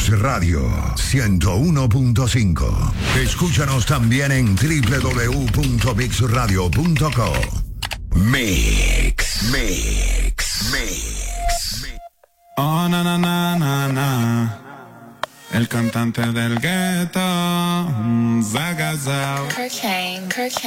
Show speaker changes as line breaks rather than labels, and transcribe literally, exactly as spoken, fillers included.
Mix Radio ciento uno punto cinco. Escúchanos también en doble u doble u doble u punto mix radio punto com. Mix, Mix, Mix.
Oh, na, na, na, na, na. El cantante del gueto, mm, Zagazao.
Cocaine, cocaine.